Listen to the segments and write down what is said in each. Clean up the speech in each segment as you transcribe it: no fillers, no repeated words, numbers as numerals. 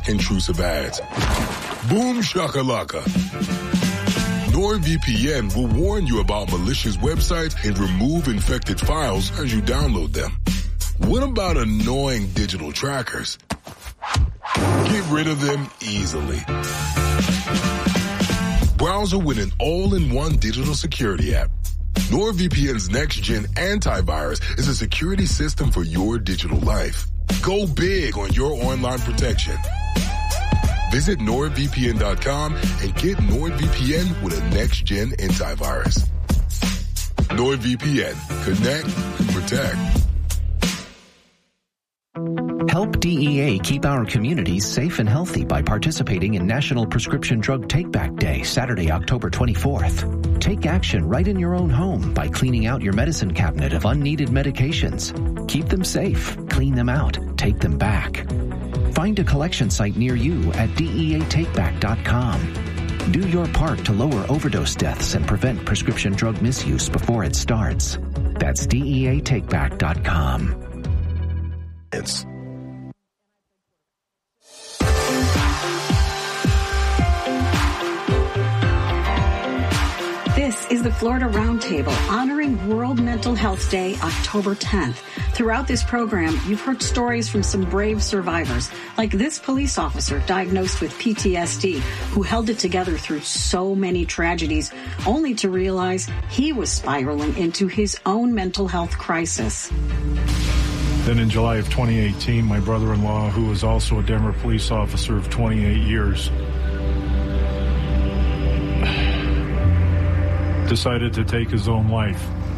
block intrusive ads. Boom shakalaka. NordVPN will warn you about malicious websites and remove infected files as you download them. What about annoying digital trackers? Get rid of them easily. Browser with an all-in-one digital security app. NordVPN's next-gen antivirus is a security system for your digital life. Go big on your online protection. Visit NordVPN.com and get NordVPN with a next-gen antivirus. NordVPN. Connect and protect. Help DEA keep our communities safe and healthy by participating in National Prescription Drug Take-Back Day, Saturday, October 24th. Take action right in your own home by cleaning out your medicine cabinet of unneeded medications. Keep them safe, clean them out, take them back. Find a collection site near you at DEATakeback.com. Do your part to lower overdose deaths and prevent prescription drug misuse before it starts. That's DEATakeback.com. This is the Florida Roundtable honoring World Mental Health Day, October 10th. Throughout this program, you've heard stories from some brave survivors, like this police officer diagnosed with PTSD who held it together through so many tragedies, only to realize he was spiraling into his own mental health crisis. Then in July of 2018, my brother-in-law, who was also a Denver police officer of 28 years, decided to take his own life.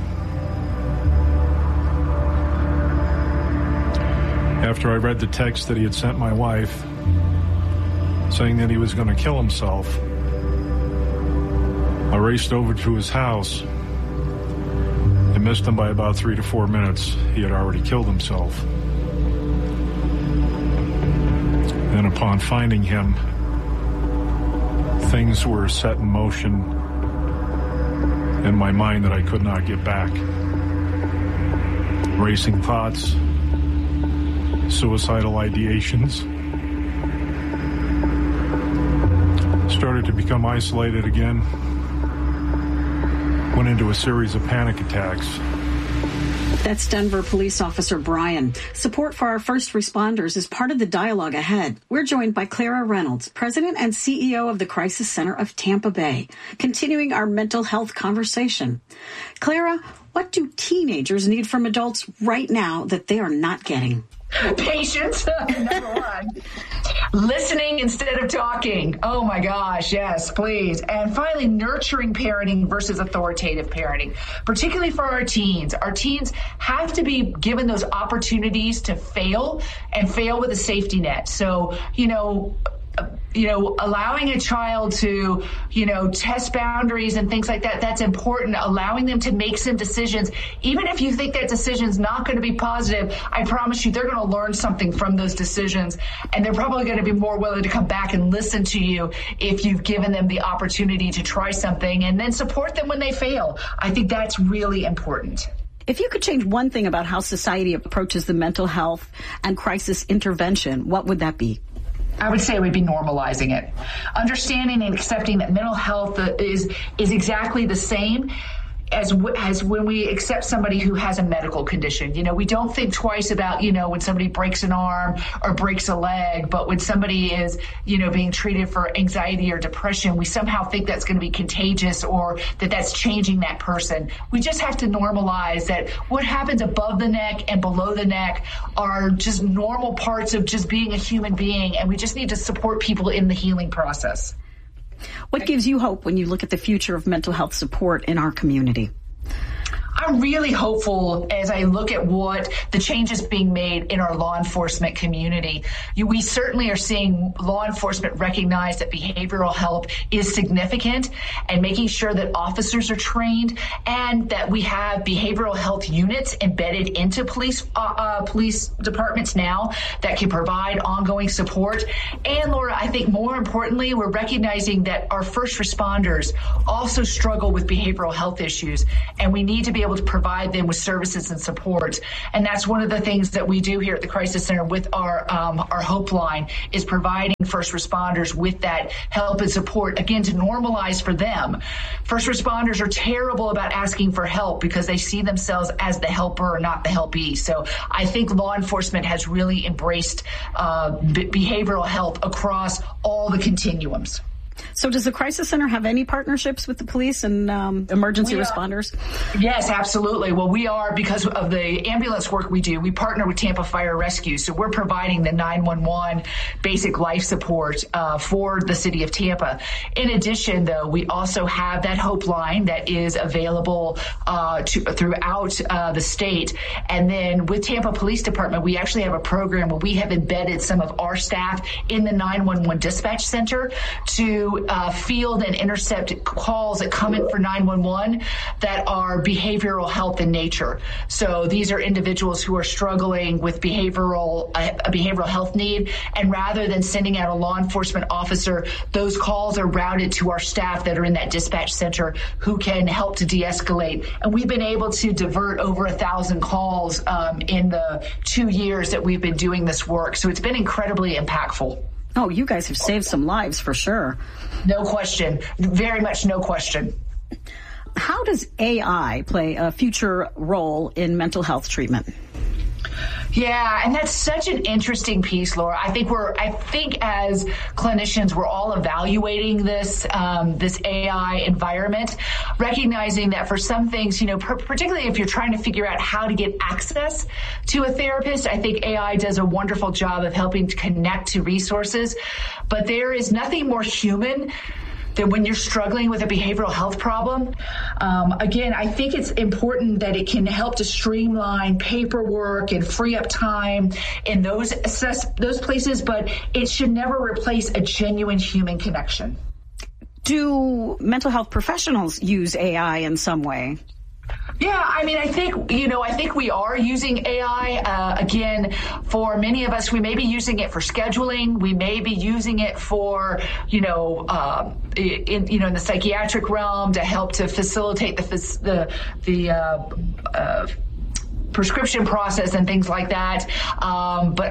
After I read the text that he had sent my wife saying that he was going to kill himself, I raced over to his house and missed him by about 3 to 4 minutes. He had already killed himself. Then upon finding him, things were set in motion in my mind that I could not get back. Racing thoughts, suicidal ideations, started to become isolated again, went into a series of panic attacks. That's Denver Police Officer Brian. Support for our first responders is part of the dialogue ahead. We're joined by Clara Reynolds, President and CEO of the Crisis Center of Tampa Bay, continuing our mental health conversation. Clara, what do teenagers need from adults right now that they are not getting? Patience, number one. Listening instead of talking. Oh my gosh, yes, please. And finally, nurturing parenting versus authoritative parenting, particularly for our teens. Our teens have to be given those opportunities to fail and fail with a safety net. So, allowing a child to, test boundaries and things like that, that's important. Allowing them to make some decisions. Even if you think that decision's not going to be positive, I promise you they're going to learn something from those decisions. And they're probably going to be more willing to come back and listen to you if you've given them the opportunity to try something and then support them when they fail. I think that's really important. If you could change one thing about how society approaches the mental health and crisis intervention, what would that be? I would say it would be normalizing it. Understanding and accepting that mental health is exactly the same as when we accept somebody who has a medical condition. We don't think twice about, when somebody breaks an arm or breaks a leg, but when somebody is, being treated for anxiety or depression, we somehow think that's going to be contagious or that that's changing that person. We just have to normalize that what happens above the neck and below the neck are just normal parts of just being a human being, and we just need to support people in the healing process. What gives you hope when you look at the future of mental health support in our community? I'm really hopeful as I look at what the changes being made in our law enforcement community. We certainly are seeing law enforcement recognize that behavioral health is significant and making sure that officers are trained and that we have behavioral health units embedded into police departments now that can provide ongoing support. And Laura, I think more importantly, we're recognizing that our first responders also struggle with behavioral health issues, and we need to be able to provide them with services and support. And that's one of the things that we do here at the Crisis Center with our Hope Line, is providing first responders with that help and support, again, to normalize for them. First responders are terrible about asking for help because they see themselves as the helper or not the helpee. So I think law enforcement has really embraced behavioral health across all the continuums. So does the Crisis Center have any partnerships with the police and emergency responders? Yes, absolutely. Well, we are, because of the ambulance work we do, we partner with Tampa Fire Rescue. So we're providing the 911 basic life support for the city of Tampa. In addition, though, we also have that Hope Line that is available throughout the state. And then with Tampa Police Department, we actually have a program where we have embedded some of our staff in the 911 dispatch center to field and intercept calls that come in for 911 that are behavioral health in nature. So these are individuals who are struggling with a behavioral health need, and rather than sending out a law enforcement officer, those calls are routed to our staff that are in that dispatch center who can help to de-escalate. And we've been able to divert over 1,000 calls in the 2 years that we've been doing this work. So it's been incredibly impactful. Oh, you guys have saved some lives for sure. No question. Very much no question. How does AI play a future role in mental health treatment? Yeah, and that's such an interesting piece, Laura. I think as clinicians, we're all evaluating this AI environment, recognizing that for some things, particularly if you're trying to figure out how to get access to a therapist, I think AI does a wonderful job of helping to connect to resources. But there is nothing more human that when you're struggling with a behavioral health problem, again, I think it's important that it can help to streamline paperwork and free up time in those places, but it should never replace a genuine human connection. Do mental health professionals use AI in some way? Yeah, I think we are using AI. Again, for many of us, we may be using it for scheduling. We may be using it for, in the psychiatric realm to help to facilitate the prescription process and things like that. But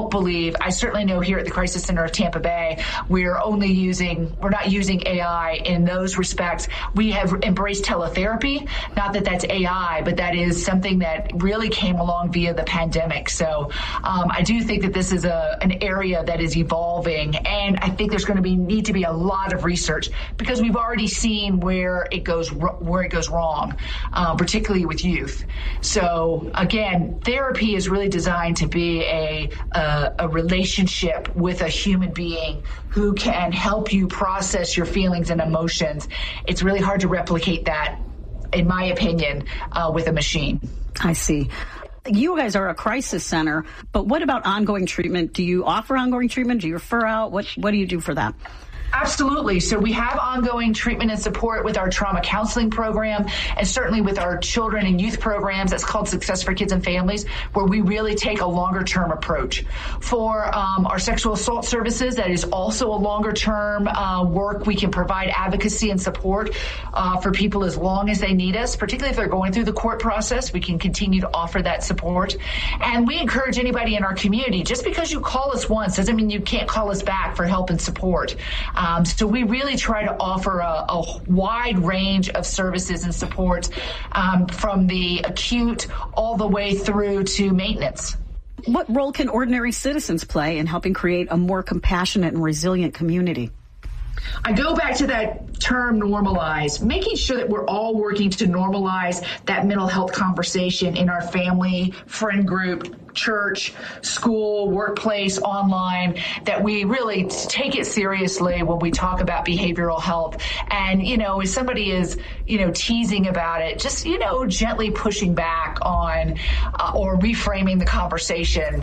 I certainly know here at the Crisis Center of Tampa Bay, we're not using AI in those respects. We have embraced teletherapy, not that that's AI, but that is something that really came along via the pandemic. So I do think that this is an area that is evolving, and I think there's going to need to be a lot of research because we've already seen where it goes wrong, particularly with youth. So again, therapy is really designed to be a relationship with a human being who can help you process your feelings and emotions. It's really hard to replicate that, in my opinion, with a machine. I see. You guys are a crisis center, but what about ongoing treatment? Do you offer ongoing treatment? Do you refer out? What do you do for that? Absolutely. So we have ongoing treatment and support with our trauma counseling program, and certainly with our children and youth programs. That's called Success for Kids and Families, where we really take a longer term approach. For our sexual assault services, that is also a longer term work. We can provide advocacy and support for people as long as they need us, particularly if they're going through the court process. We can continue to offer that support. And we encourage anybody in our community, just because you call us once doesn't mean you can't call us back for help and support. So we really try to offer a wide range of services and support from the acute all the way through to maintenance. What role can ordinary citizens play in helping create a more compassionate and resilient community? I go back to that term normalize, making sure that we're all working to normalize that mental health conversation in our family, friend group, church, school, workplace, online, that we really take it seriously when we talk about behavioral health. And, if somebody is, teasing about it, just, gently pushing back on or reframing the conversation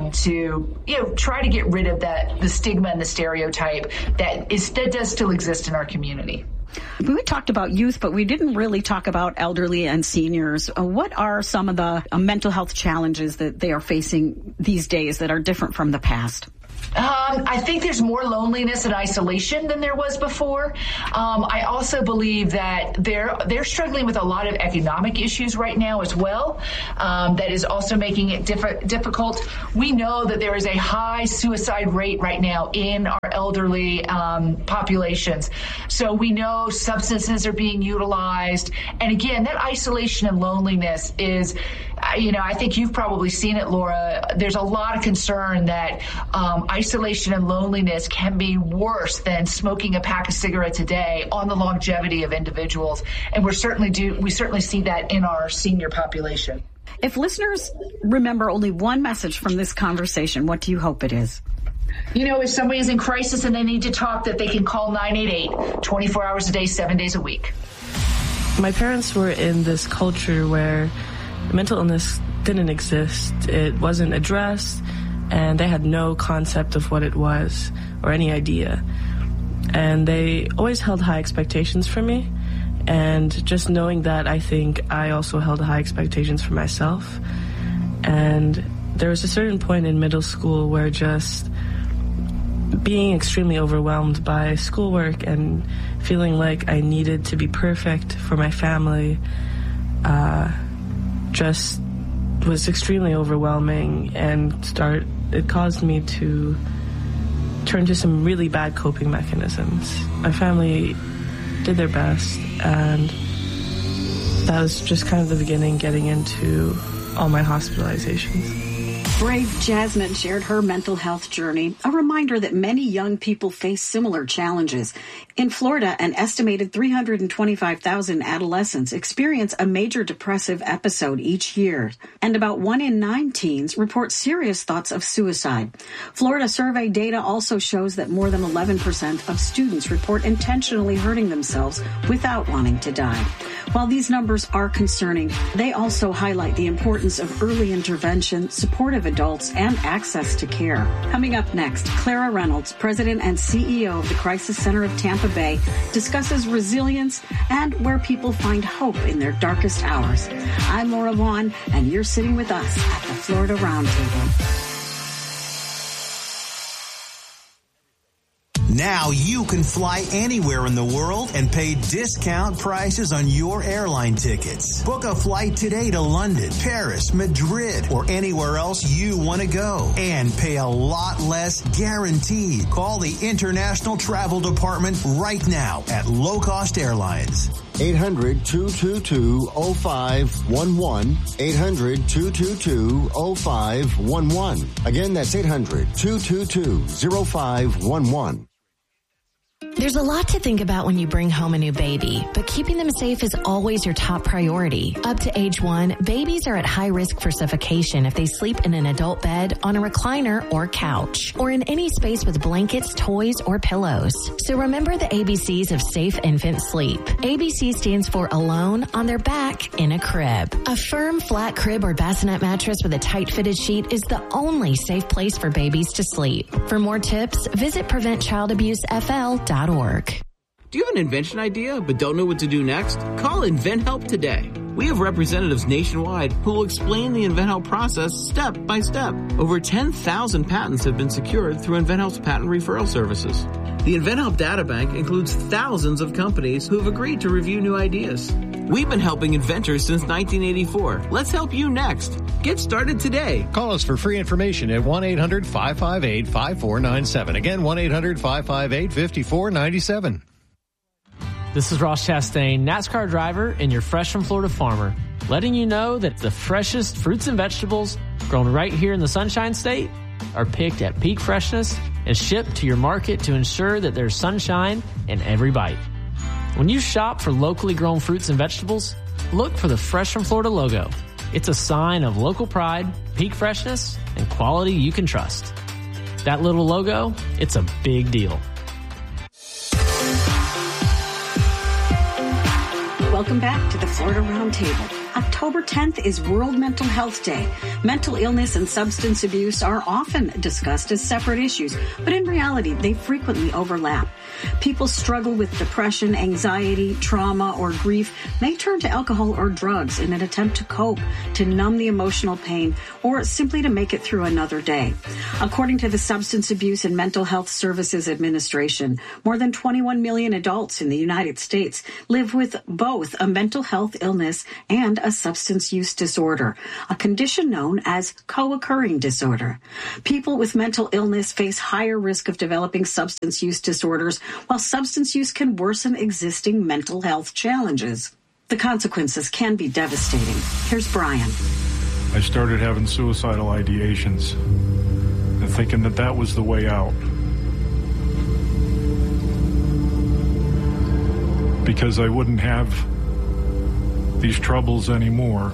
to, try to get rid of the stigma and the stereotype that does still exist in our community. We talked about youth, but we didn't really talk about elderly and seniors. What are some of the mental health challenges that they are facing these days that are different from the past? I think there's more loneliness and isolation than there was before. I also believe that they're struggling with a lot of economic issues right now as well. That is also making it difficult. We know that there is a high suicide rate right now in our elderly populations. So we know substances are being utilized. And again, that isolation and loneliness is, I think you've probably seen it, Laura. There's a lot of concern that isolation and loneliness can be worse than smoking a pack of cigarettes a day on the longevity of individuals. And we certainly see that in our senior population. If listeners remember only one message from this conversation, what do you hope it is? If somebody is in crisis and they need to talk, that they can call 988 24 hours a day, 7 days a week. My parents were in this culture where mental illness didn't exist. It wasn't addressed, and they had no concept of what it was or any idea. And they always held high expectations for me. And just knowing that, I think I also held high expectations for myself. And there was a certain point in middle school where just being extremely overwhelmed by schoolwork and feeling like I needed to be perfect for my family just was extremely overwhelming, and it caused me to turn to some really bad coping mechanisms. My family did their best, and that was just kind of the beginning, getting into all my hospitalizations. Brave Jasmine shared her mental health journey, a reminder that many young people face similar challenges. In Florida, an estimated 325,000 adolescents experience a major depressive episode each year, and about 1 in 9 teens report serious thoughts of suicide. Florida survey data also shows that more than 11% of students report intentionally hurting themselves without wanting to die. While these numbers are concerning, they also highlight the importance of early intervention, supportive adults, and access to care. Coming up next, Clara Reynolds, President and CEO of the Crisis Center of Tampa Bay, discusses resilience and where people find hope in their darkest hours. I'm Laura Vaughn, and you're sitting with us at the Florida Roundtable. Now you can fly anywhere in the world and pay discount prices on your airline tickets. Book a flight today to London, Paris, Madrid, or anywhere else you want to go, and pay a lot less guaranteed. Call the International Travel Department right now at Low Cost Airlines. 800-222-0511. 800-222-0511. Again, that's 800-222-0511. There's a lot to think about when you bring home a new baby, but keeping them safe is always your top priority. Up to age 1, babies are at high risk for suffocation if they sleep in an adult bed, on a recliner or couch, or in any space with blankets, toys, or pillows. So remember the ABCs of safe infant sleep. ABC stands for alone, on their back, in a crib. A firm, flat crib or bassinet mattress with a tight-fitted sheet is the only safe place for babies to sleep. For more tips, visit PreventChildAbuseFL.org. Do you have an invention idea but don't know what to do next? Call InventHelp today. We have representatives nationwide who will explain the InventHelp process step by step. Over 10,000 patents have been secured through InventHelp's patent referral services. The InventHelp databank includes thousands of companies who have agreed to review new ideas. We've been helping inventors since 1984. Let's help you next. Get started today. Call us for free information at 1-800-558-5497. Again, 1-800-558-5497. This is Ross Chastain, NASCAR driver and your Fresh from Florida farmer, letting you know that the freshest fruits and vegetables grown right here in the Sunshine State are picked at peak freshness and shipped to your market to ensure that there's sunshine in every bite. When you shop for locally grown fruits and vegetables, look for the Fresh from Florida logo. It's a sign of local pride, peak freshness, and quality you can trust. That little logo, it's a big deal. Welcome back to the Florida Roundtable. October 10th is World Mental Health Day. Mental illness and substance abuse are often discussed as separate issues, but in reality, they frequently overlap. People struggle with depression, anxiety, trauma, or grief may turn to alcohol or drugs in an attempt to cope, to numb the emotional pain, or simply to make it through another day. According to the Substance Abuse and Mental Health Services Administration, more than 21 million adults in the United States live with both a mental health illness and a substance use disorder, a condition known as co-occurring disorder. People with mental illness face higher risk of developing substance use disorders, while substance use can worsen existing mental health challenges. The consequences can be devastating. Here's Brian. I started having suicidal ideations and thinking that that was the way out. Because I wouldn't have these troubles anymore.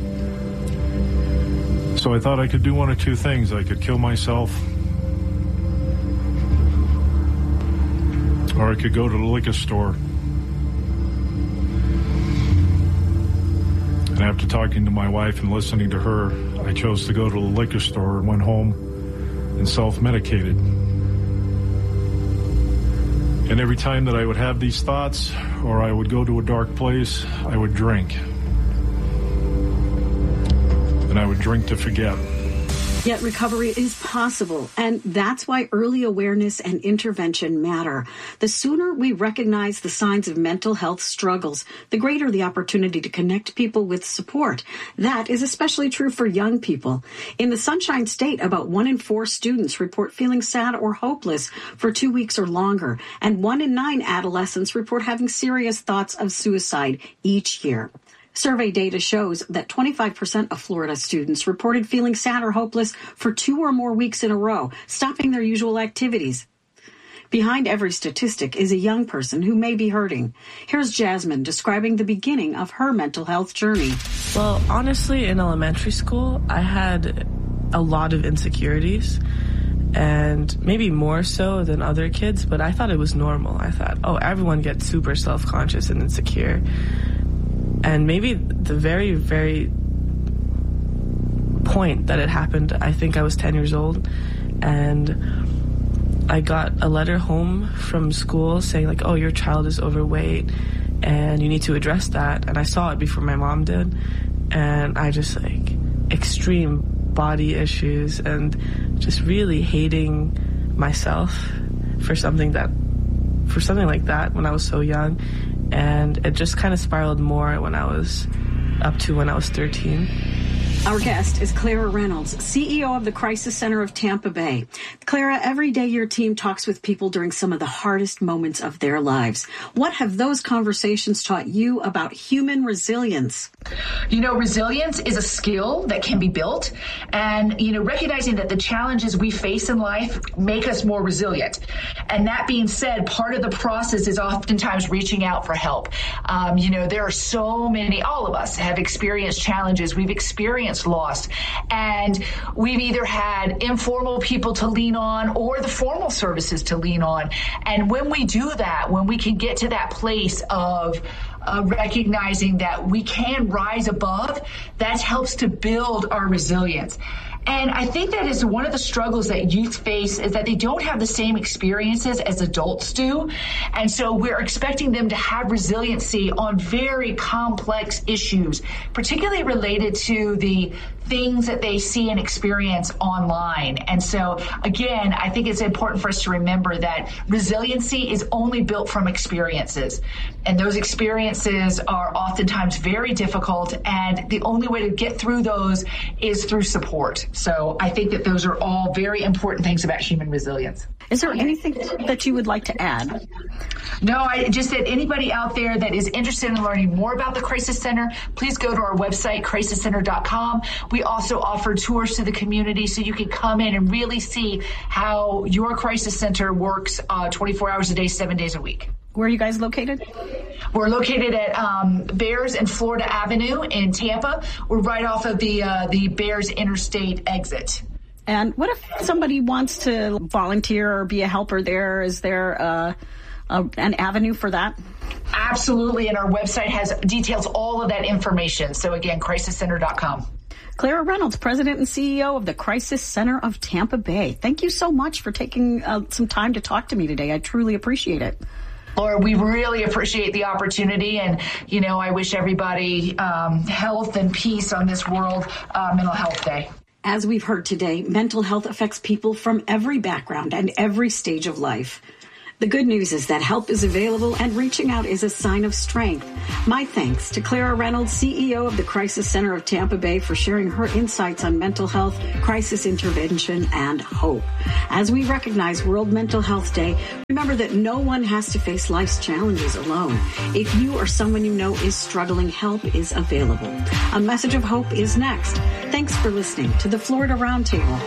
So I thought I could do one of two things. I could kill myself, or I could go to the liquor store. And after talking to my wife and listening to her, I chose to go to the liquor store and went home and self-medicated. And every time that I would have these thoughts, or I would go to a dark place, I would drink. And I would drink to forget. Yet recovery is possible, and that's why early awareness and intervention matter. The sooner we recognize the signs of mental health struggles, the greater the opportunity to connect people with support. That is especially true for young people. In the Sunshine State, about 1 in 4 students report feeling sad or hopeless for 2 weeks or longer, and 1 in 9 adolescents report having serious thoughts of suicide each year. Survey data shows that 25% of Florida students reported feeling sad or hopeless for 2 or more weeks in a row, stopping their usual activities. Behind every statistic is a young person who may be hurting. Here's Jasmine describing the beginning of her mental health journey. Well, honestly, in elementary school, I had a lot of insecurities, and maybe more so than other kids, but I thought it was normal. I thought, oh, everyone gets super self-conscious and insecure. And maybe the very, very point that it happened, I think I was 10 years old, and I got a letter home from school saying, like, oh, your child is overweight, and you need to address that. And I saw it before my mom did, and I just, like, extreme body issues and just really hating myself for something like that when I was so young. And it just kind of spiraled more when I was 13. Our guest is Clara Reynolds, CEO of the Crisis Center of Tampa Bay. Clara, every day your team talks with people during some of the hardest moments of their lives. What have those conversations taught you about human resilience? You know, resilience is a skill that can be built. And, you know, recognizing that the challenges we face in life make us more resilient. And that being said, part of the process is oftentimes reaching out for help. You know, there are so many, all of us have experienced challenges. We've experienced loss, and we've either had informal people to lean on or the formal services to lean on. And when we do that, when we can get to that place of recognizing that we can rise above, that helps to build our resilience. And I think that is one of the struggles that youth face, is that they don't have the same experiences as adults do. And so we're expecting them to have resiliency on very complex issues, particularly related to the things that they see and experience online. And so, again, I think it's important for us to remember that resiliency is only built from experiences. And those experiences are oftentimes very difficult, and the only way to get through those is through support. So I think that those are all very important things about human resilience. Is there anything that you would like to add? No, I just said anybody out there that is interested in learning more about the Crisis Center, please go to our website, crisiscenter.com. We also offer tours to the community so you can come in and really see how your crisis center works 24 hours a day, 7 days a week. Where are you guys located? We're located at Bears and Florida Avenue in Tampa. We're right off of the Bears Interstate exit. And what if somebody wants to volunteer or be a helper there? Is there an avenue for that? Absolutely, and our website details all of that information. So again, crisiscenter.com. Clara Reynolds, President and CEO of the Crisis Center of Tampa Bay. Thank you so much for taking some time to talk to me today. I truly appreciate it. Laura, we really appreciate the opportunity, and, you know, I wish everybody health and peace on this World Mental Health Day. As we've heard today, mental health affects people from every background and every stage of life. The good news is that help is available and reaching out is a sign of strength. My thanks to Clara Reynolds, CEO of the Crisis Center of Tampa Bay, for sharing her insights on mental health, crisis intervention, and hope. As we recognize World Mental Health Day, remember that no one has to face life's challenges alone. If you or someone you know is struggling, help is available. A message of hope is next. Thanks for listening to the Florida Roundtable.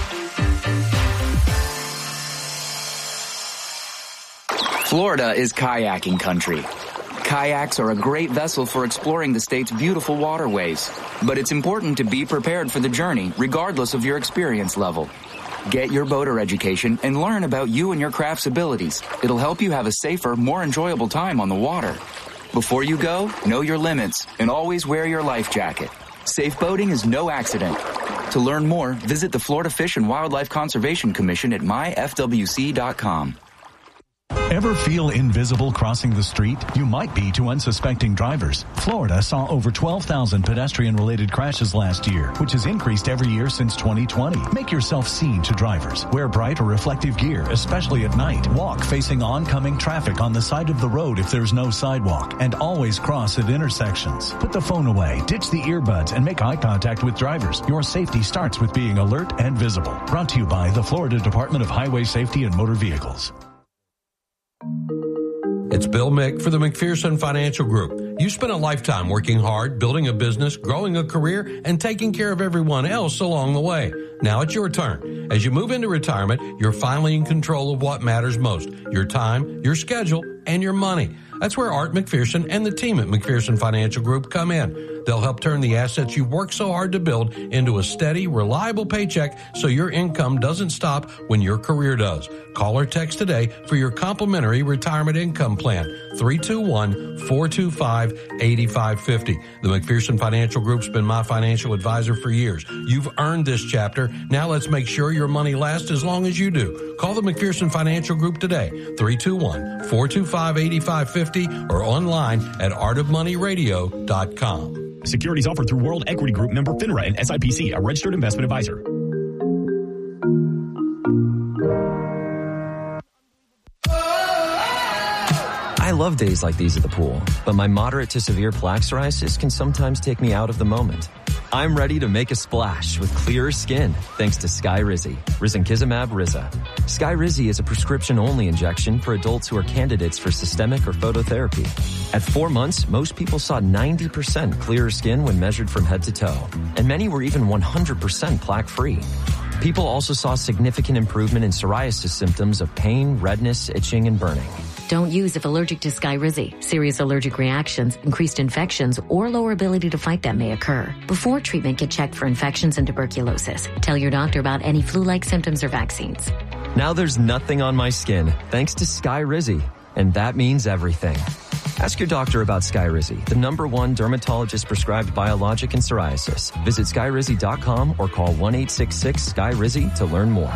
Florida is kayaking country. Kayaks are a great vessel for exploring the state's beautiful waterways, but it's important to be prepared for the journey regardless of your experience level. Get your boater education and learn about you and your craft's abilities. It'll help you have a safer, more enjoyable time on the water. Before you go, know your limits and always wear your life jacket. Safe boating is no accident. To learn more, visit the Florida Fish and Wildlife Conservation Commission at myfwc.com. Ever feel invisible crossing the street? You might be to unsuspecting drivers. Florida saw over 12,000 pedestrian-related crashes last year, which has increased every year since 2020. Make yourself seen to drivers. Wear bright or reflective gear, especially at night. Walk facing oncoming traffic on the side of the road if there's no sidewalk, and always cross at intersections. Put the phone away, ditch the earbuds, and make eye contact with drivers. Your safety starts with being alert and visible. Brought to you by the Florida Department of Highway Safety and Motor Vehicles. It's Bill Mick for the McPherson Financial Group. You spent a lifetime working hard, building a business, growing a career, and taking care of everyone else along the way. Now it's your turn. As you move into retirement, you're finally in control of what matters most: your time, your schedule, and your money. That's where Art McPherson and the team at McPherson Financial Group come in. They'll help turn the assets you've worked so hard to build into a steady, reliable paycheck so your income doesn't stop when your career does. Call or text today for your complimentary retirement income plan, 321-425-8550. The McPherson Financial Group's been my financial advisor for years. You've earned this chapter. Now let's make sure your money lasts as long as you do. Call the McPherson Financial Group today, 321-425-8550, or online at artofmoneyradio.com. Securities offered through World Equity Group, member FINRA and SIPC, a registered investment advisor. I love days like these at the pool, but my moderate to severe plaque psoriasis can sometimes take me out of the moment. I'm ready to make a splash with clearer skin thanks to Skyrizi, risankizumab Riza. Skyrizi is a prescription-only injection for adults who are candidates for systemic or phototherapy. At 4 months, most people saw 90% clearer skin when measured from head to toe, and many were even 100% plaque-free. People also saw significant improvement in psoriasis symptoms of pain, redness, itching, and burning. Don't use if allergic to Skyrizi. Serious allergic reactions, increased infections, or lower ability to fight them may occur. Before treatment, get checked for infections and tuberculosis. Tell your doctor about any flu-like symptoms or vaccines. Now there's nothing on my skin thanks to Skyrizi, and that means everything. Ask your doctor about Skyrizi, the #1 dermatologist-prescribed biologic in psoriasis. Visit Skyrizi.com or call 1-866-SKYRIZI to learn more.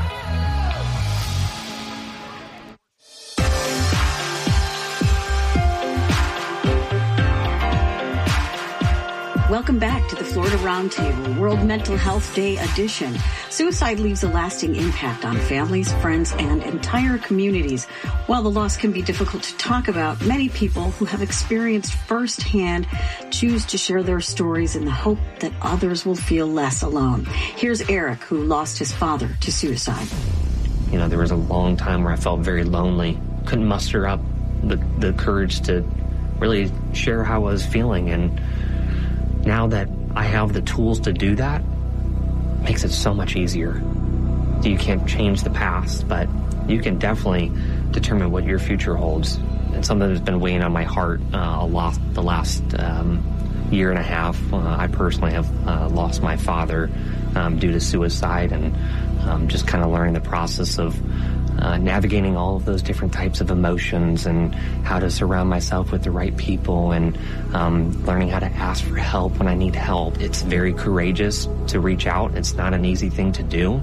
Welcome back to the Florida Roundtable, World Mental Health Day edition. Suicide leaves a lasting impact on families, friends, and entire communities. While the loss can be difficult to talk about, many people who have experienced firsthand choose to share their stories in the hope that others will feel less alone. Here's Eric, who lost his father to suicide. You know, there was a long time where I felt very lonely, couldn't muster up the courage to really share how I was feeling, and now that I have the tools to do that, it makes it so much easier. You can't change the past, but you can definitely determine what your future holds. It's something that's been weighing on my heart a lot the last year and a half. I personally have lost my father due to suicide, and just kind of learning the process of navigating all of those different types of emotions and how to surround myself with the right people and learning how to ask for help when I need help. It's very courageous to reach out. It's not an easy thing to do.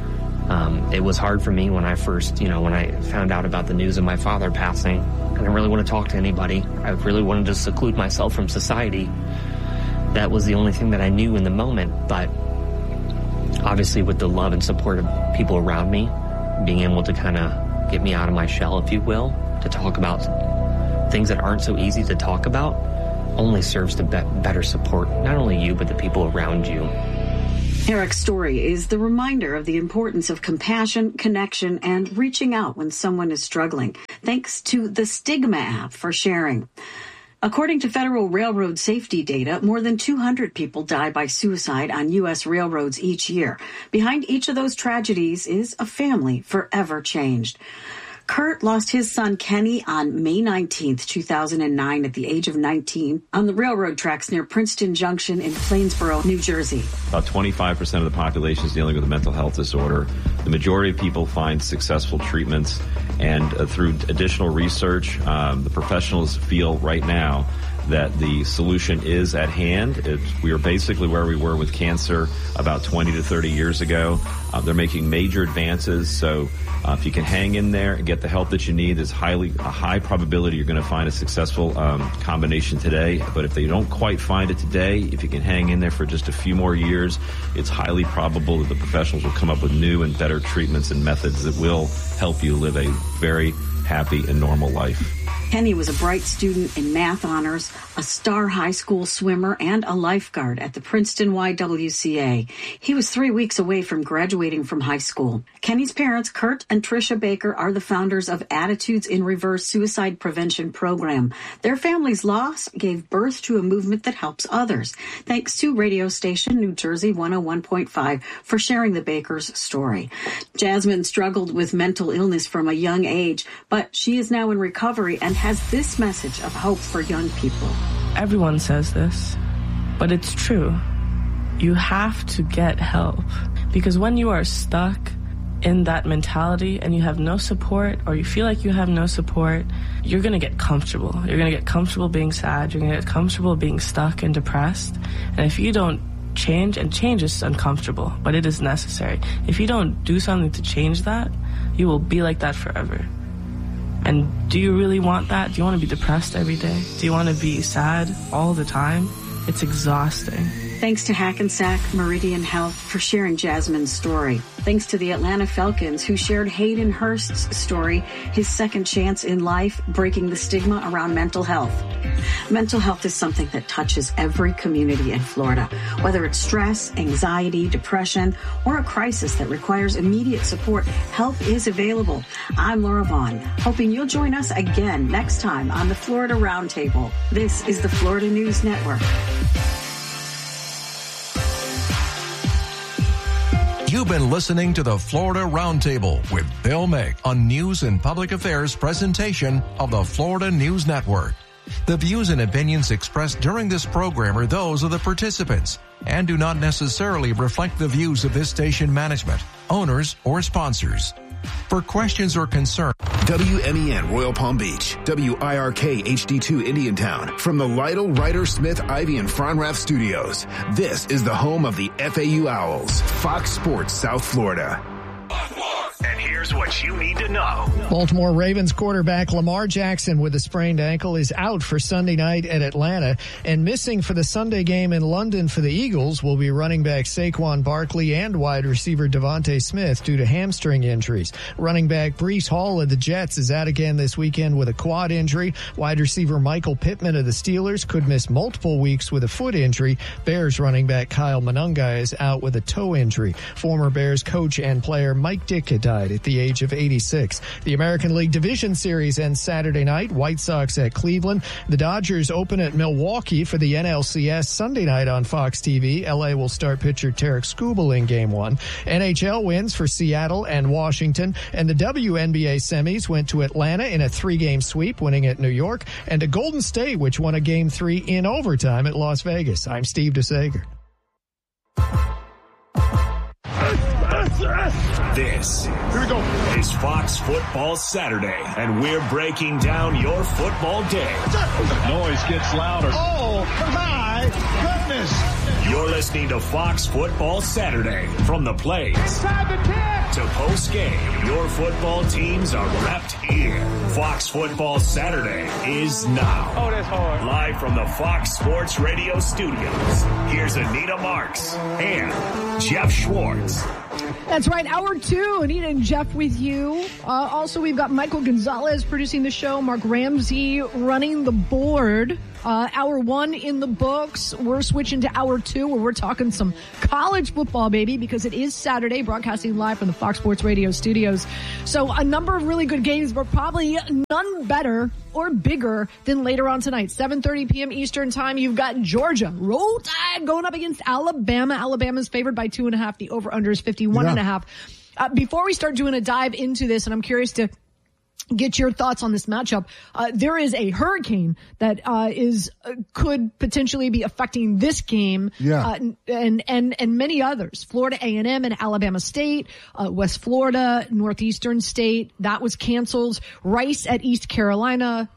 It was hard for me when I first, when I found out about the news of my father passing. I didn't really want to talk to anybody. I really wanted to seclude myself from society. That was the only thing that I knew in the moment. But obviously with the love and support of people around me, being able to kind of get me out of my shell, if you will, to talk about things that aren't so easy to talk about, only serves to better support not only you, but the people around you. Eric's story is the reminder of the importance of compassion, connection, and reaching out when someone is struggling. Thanks to the Stigma app for sharing. According to Federal Railroad safety data, more than 200 people die by suicide on U.S. railroads each year. Behind each of those tragedies is a family forever changed. Kurt lost his son Kenny on May 19th, 2009 at the age of 19 on the railroad tracks near Princeton Junction in Plainsboro, New Jersey. About 25% of the population is dealing with a mental health disorder. The majority of people find successful treatments, and through additional research, the professionals feel right now that the solution is at hand. We are basically where we were with cancer about 20 to 30 years ago. They're making major advances, so if you can hang in there and get the help that you need, there's a high probability you're going to find a successful combination today. But if they don't quite find it today, if you can hang in there for just a few more years, it's highly probable that the professionals will come up with new and better treatments and methods that will help you live a very happy and normal life. Kenny was a bright student in math honors, a star high school swimmer, and a lifeguard at the Princeton YWCA. He was 3 weeks away from graduating from high school. Kenny's parents, Kurt and Tricia Baker, are the founders of Attitudes in Reverse Suicide Prevention Program. Their family's loss gave birth to a movement that helps others. Thanks to radio station New Jersey 101.5 for sharing the Bakers' story. Jasmine struggled with mental illness from a young age, but she is now in recovery and has this message of hope for young people. Everyone says this, but it's true. You have to get help, because when you are stuck in that mentality and you have no support, or you feel like you have no support, you're going to get comfortable. You're going to get comfortable being sad. You're going to get comfortable being stuck and depressed. And if you don't change, and change is uncomfortable, but it is necessary. If you don't do something to change that, you will be like that forever. And do you really want that? Do you want to be depressed every day? Do you want to be sad all the time? It's exhausting. Thanks to Hackensack Meridian Health for sharing Jasmine's story. Thanks to the Atlanta Falcons, who shared Hayden Hurst's story, his second chance in life, breaking the stigma around mental health. Mental health is something that touches every community in Florida. Whether it's stress, anxiety, depression, or a crisis that requires immediate support, help is available. I'm Laura Vaughn, hoping you'll join us again next time on the Florida Roundtable. This is the Florida News Network. You've been listening to the Florida Roundtable with Bill Mick on News and Public Affairs presentation of the Florida News Network. The views and opinions expressed during this program are those of the participants and do not necessarily reflect the views of this station management, owners, or sponsors. For questions or concerns, WMEN Royal Palm Beach, WIRK HD2 Indiantown, from the Lytle, Ryder, Smith, Ivy, and Fronrath Studios. This is the home of the FAU Owls, Fox Sports South Florida. And here's what you need to know. Baltimore Ravens quarterback Lamar Jackson with a sprained ankle is out for Sunday night at Atlanta, and missing for the Sunday game in London for the Eagles will be running back Saquon Barkley and wide receiver Devontae Smith due to hamstring injuries. Running back Breece Hall of the Jets is out again this weekend with a quad injury. Wide receiver Michael Pittman of the Steelers could miss multiple weeks with a foot injury. Bears running back Kyle Monunga is out with a toe injury. Former Bears coach and player Mike Ditka died at the age of 86. The American League Division Series ends Saturday night. White Sox at Cleveland. The Dodgers open at Milwaukee for the NLCS Sunday night on Fox TV. LA will start pitcher Tarek Skubal in Game 1. NHL wins for Seattle and Washington. And the WNBA semis went to Atlanta in a 3-game sweep, winning at New York. And to Golden State, which won a Game 3 in overtime at Las Vegas. I'm Steve DeSager. This here we go. Is Fox Football Saturday, and we're breaking down your football day. The noise gets louder. Oh, my goodness. You're listening to Fox Football Saturday. From the plays to post game, your football teams are repped here. Fox Football Saturday is now. Oh, that's hard. Live from the Fox Sports Radio studios, here's Anita Marks and Jeff Schwartz. That's right, Hour 2, Anita and Jeff with you. Also, we've got Michael Gonzalez producing the show, Mark Ramsey running the board. Hour 1 in the books. We're switching to Hour 2, where we're talking some college football, baby, because it is Saturday, broadcasting live from the Fox Sports Radio studios. So a number of really good games, but probably none better or bigger than later on tonight. 7:30 p.m. Eastern time, you've got Georgia, Roll Tide, going up against Alabama. Alabama's favored by 2.5. The over-under is 51.5. Before we start doing a dive into this, and I'm curious to get your thoughts on this matchup. There is a hurricane that could potentially be affecting this game, and many others. Florida A&M and Alabama State, West Florida, Northeastern State, that was canceled. Rice at East Carolina,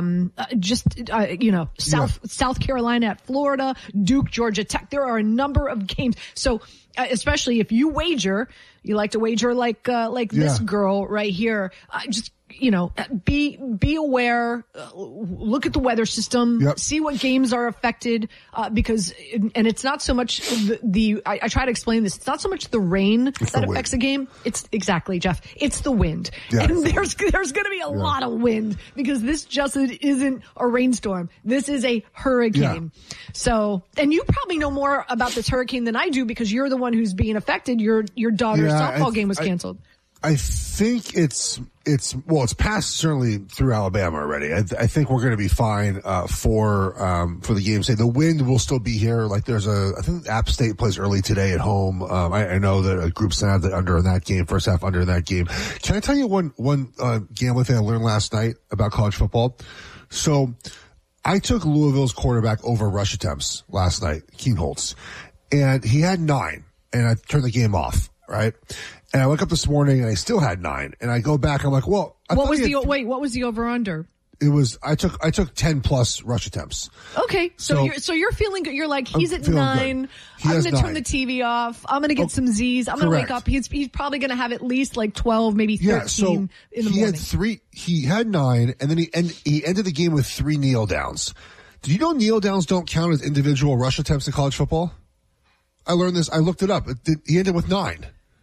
South Carolina at Florida, Duke, Georgia Tech. There are a number of games. So, especially if you wager, you like to wager like this girl right here. Just, be aware, look at the weather system, see what games are affected, because it's not so much I try to explain this. It's not so much the rain that affects a game. It's exactly, Jeff. It's the wind. Yeah, and there's going to be a lot of wind, because this just isn't a rainstorm. This is a hurricane. Yeah. So, and you probably know more about this hurricane than I do, because you're the one who's being affected. Your daughter's softball game was canceled. I think it's passed certainly through Alabama already. I think we're going to be fine for the game. Say the wind will still be here. Like I think App State plays early today at home. I know that a group sent out the under in that game, first half under in that game. Can I tell you one gambling thing I learned last night about college football? So I took Louisville's quarterback over rush attempts last night, Keenholz, and he had 9, and I turned the game off, right? And I woke up this morning and I still had 9. And I go back, I'm like, well, what was the over under? It was, I took 10 plus rush attempts. Okay. So you're feeling good. You're like, he's at 9. I'm going to turn the TV off. I'm going to get some Z's. I'm going to wake up. He's probably going to have at least like 12, maybe 13 in the morning. He had 9, and then he ended the game with 3 kneel downs. Do you know kneel downs don't count as individual rush attempts in college football? I learned this. I looked it up. He ended with 9.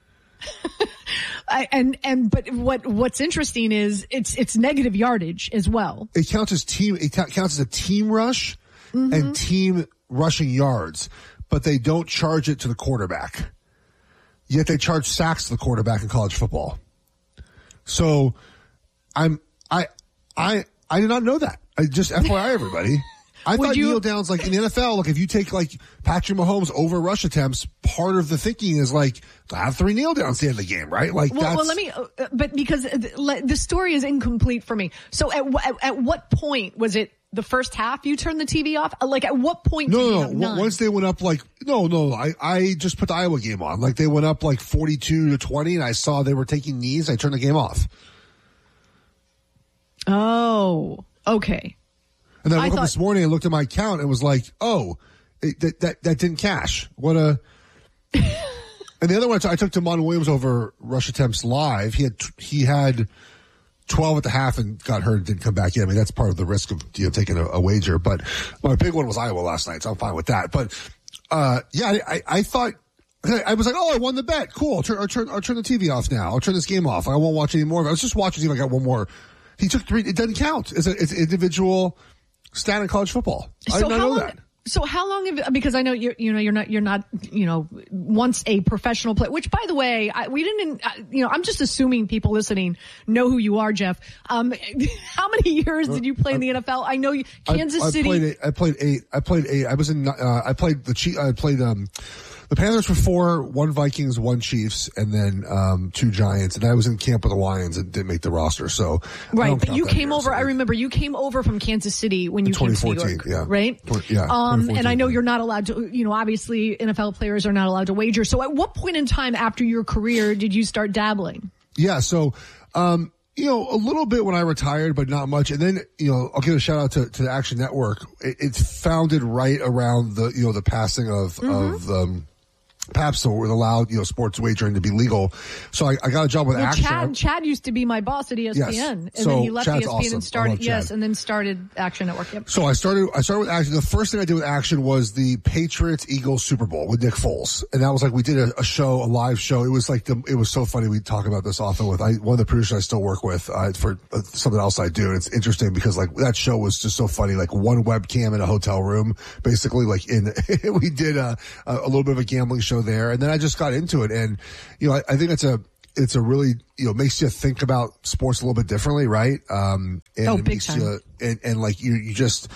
But what's interesting is it's negative yardage as well. It counts as a team rush and team rushing yards, but they don't charge it to the quarterback. Yet they charge sacks to the quarterback in college football. So I did not know that. I just FYI everybody. I thought kneel downs, like in the NFL, like if you take like Patrick Mahomes over rush attempts, part of the thinking is like to have 3 kneel downs at the end of the game, right? Like but because the story is incomplete for me. So at what point was it? The first half you turned the TV off? Like at what point did you have 9? Once they went up like, I just put the Iowa game on. Like they went up like 42-20 and I saw they were taking knees. I turned the game off. Oh, okay. And then I woke up this morning and looked at my account and was like, that didn't cash. What a... And the other one, I took Damon Williams over rush attempts live. He had 12 at the half and got hurt and didn't come back in. I mean, that's part of the risk of taking a wager. But my big one was Iowa last night, so I'm fine with that. But I thought... I was like, I won the bet. Cool. I'll turn the TV off now. I'll turn this game off. I won't watch any more. I was just watching to see if I got one more. He took 3. It doesn't count. It's individual stat in college football. I did not know that. So how long because I know you're not once a professional player, which by the way, I'm just assuming people listening know who you are, Jeff. How many years did you play in the NFL? I know Kansas City. I played 8. I played 8. I was in, I played the The Panthers were 4, 1 Vikings, 1 Chiefs, and then 2 Giants. And I was in camp with the Lions and didn't make the roster. So right, but you came over. I remember you came over from Kansas City when you came to New York, right? And I know you're not allowed to. Obviously NFL players are not allowed to wager. So at what point in time after your career did you start dabbling? Yeah, so a little bit when I retired, but not much. And then, I'll give a shout out to the Action Network. It's founded right around the passing of Pabst, so it allowed, sports wagering to be legal. So I got a job with Action. Chad used to be my boss at ESPN. Yes. And so then he left Chad's ESPN awesome. and started Action Network. Yep. So I started with Action. The first thing I did with Action was the Patriots-Eagles Super Bowl with Nick Foles. And that was we did a live show. It was it was so funny. We talk about this often with one of the producers I still work with, for something else I do. And it's interesting because that show was just so funny. One webcam in a hotel room, basically we did a little bit of a gambling show there, and then I just got into it, and I think it's a really makes you think about sports a little bit differently, right? And it big makes time. You just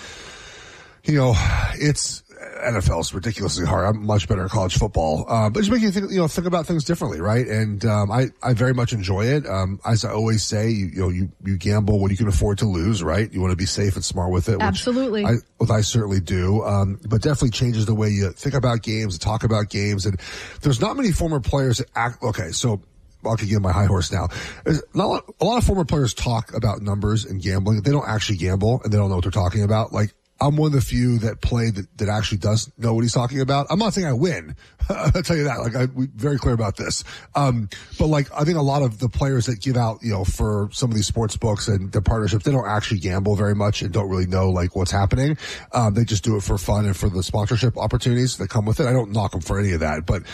it's NFL is ridiculously hard. I'm much better at college football, but just make you think about things differently, right? And I very much enjoy it. As I always say, you gamble when you can afford to lose, right? You want to be safe and smart with it. Absolutely. I certainly do. But definitely changes the way you think about games, talk about games, and there's not many former players that act. Okay, so I'll get on my high horse now. There's a lot of former players talk about numbers and gambling. They don't actually gamble and they don't know what they're talking about. I'm one of the few that play that actually does know what he's talking about. I'm not saying I win. I'll tell you that. We're very clear about this. But I think a lot of the players that give out, for some of these sports books and their partnerships, they don't actually gamble very much and don't really know what's happening. They just do it for fun and for the sponsorship opportunities that come with it. I don't knock them for any of that, but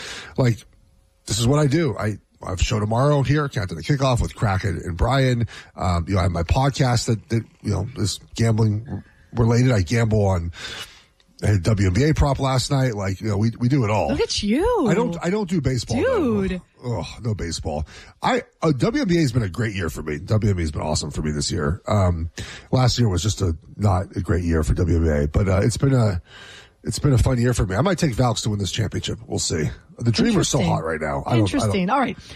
this is what I do. I have a show tomorrow here, Countdown to Kickoff with Kraken and Brian. I have my podcast that is gambling related. I gamble on a WNBA prop last night. We do it all. Look at you. I don't do baseball, dude. No baseball. WNBA has been a great year for me. WNBA has been awesome for me this year. Last year was just not a great year for WNBA, but it's been a fun year for me. I might take Valks to win this championship. We'll see. The Dreamer's so hot right now. Interesting. All right.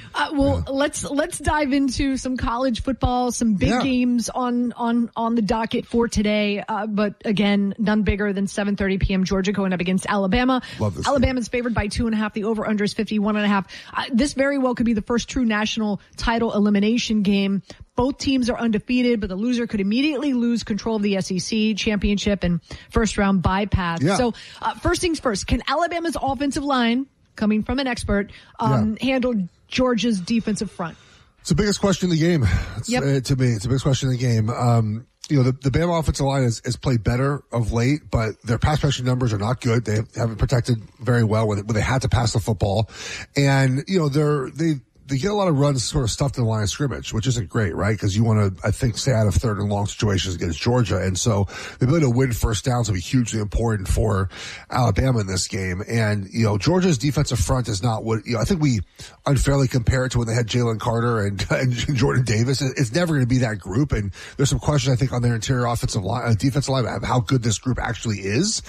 Let's dive into some college football, some big games on the docket for today. But again, none bigger than 7:30 p.m. Georgia going up against Alabama. Love this Alabama's favored by 2.5. The over/under is 51.5. This very well could be the first true national title elimination game. Both teams are undefeated, but the loser could immediately lose control of the SEC championship and first round bypass. Yeah. So first things first, can Alabama's offensive line, coming from an expert, handle Georgia's defensive front? It's the biggest question in the game. To me, it's the biggest question in the game. The Bama offensive line has played better of late, but their pass protection numbers are not good. They haven't protected very well when they had to pass the football. And, they get a lot of runs sort of stuffed in the line of scrimmage, which isn't great, right? Because you want to, I think, stay out of third and long situations against Georgia. And so the ability to win first downs will be hugely important for Alabama in this game. And, Georgia's defensive front is not what, I think we unfairly compare it to when they had Jalen Carter and Jordan Davis. It's never going to be that group. And there's some questions, I think, on their interior offensive line, defensive line, how good this group actually is.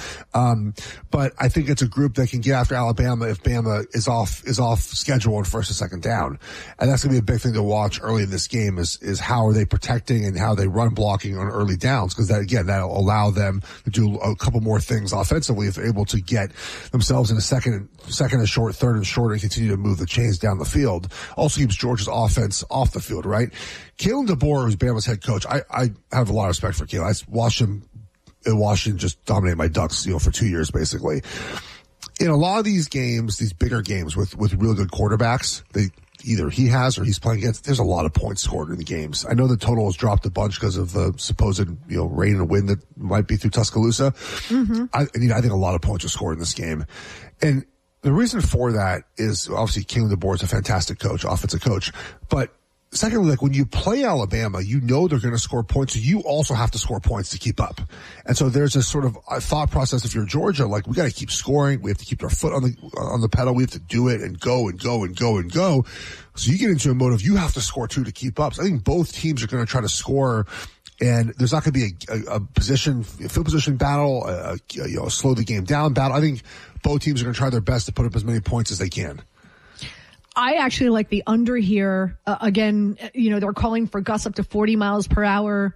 But I think it's a group that can get after Alabama if Bama is off schedule on first and second down. And that's going to be a big thing to watch early in this game is how are they protecting and how they run blocking on early downs, because that'll allow them to do a couple more things offensively if they're able to get themselves in a second and short, third and short, and continue to move the chains down the field. Also keeps Georgia's offense off the field, right? Kalen DeBoer, who's Bama's head coach, I have a lot of respect for Kalen. I watched him in Washington just dominate my Ducks, for 2 years basically. In a lot of these games, these bigger games with really good quarterbacks, either he has or he's playing against, there's a lot of points scored in the games. I know the total has dropped a bunch because of the supposed, rain and wind that might be through Tuscaloosa. Mm-hmm. I think a lot of points are scored in this game. And the reason for that is obviously Kalen DeBoer is a fantastic coach, offensive coach. But secondly, when you play Alabama, they're going to score points. So you also have to score points to keep up. And so there's a sort of a thought process. If you're Georgia, we got to keep scoring. We have to keep our foot on the pedal. We have to do it and go and go and go and go. So you get into a mode of you have to score too to keep up. So I think both teams are going to try to score And there's not going to be a field position battle, slow the game down battle. I think both teams are going to try their best to put up as many points as they can. I actually like the under here. Again, they're calling for gusts up to 40 miles per hour.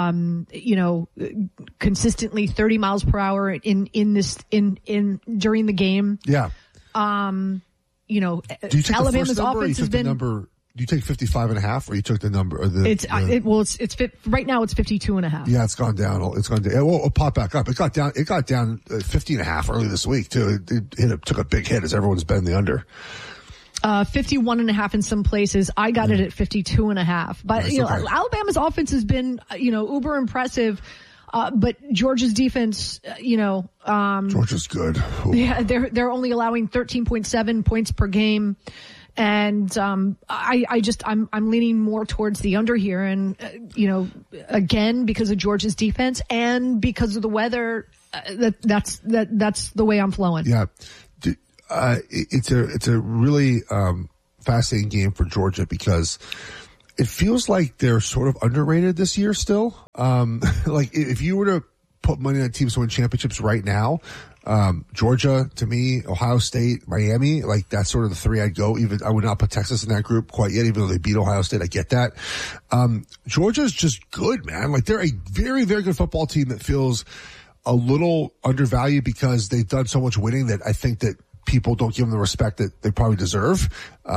Consistently 30 miles per hour in during the game. Yeah. Do you take Alabama's the first number, offense has been. Do you take 55.5, or you took the number? Or it's right now it's 52.5. Yeah, it's gone down. It'll pop back up. It got down 50.5 early this week too. It took a big hit as everyone's betting the under. 51.5 in some places. I got it at 52.5. But okay. Alabama's offense has been uber impressive. But Georgia's defense, Georgia's good. Ooh. Yeah, they're only allowing 13.7 points per game. And I'm leaning more towards the under here, and again because of Georgia's defense and because of the weather, that's the way I'm flowing. Yeah, it's a really fascinating game for Georgia because it feels like they're sort of underrated this year still. Like if you were to put money on teams to win championships right now, Georgia, to me, Ohio State, Miami, like that's sort of the three I'd go. Even I would not put Texas in that group quite yet, even though they beat Ohio State. I get that. Georgia's just good, man. Like they're a very, very good football team that feels a little undervalued because they've done so much winning that I think that people don't give them the respect that they probably deserve.